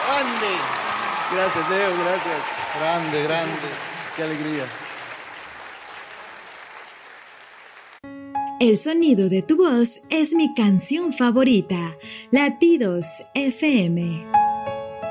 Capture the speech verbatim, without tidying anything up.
Grande. Gracias, Leo, gracias. Grande, grande. Qué alegría. El sonido de tu voz es mi canción favorita. Latidos F M.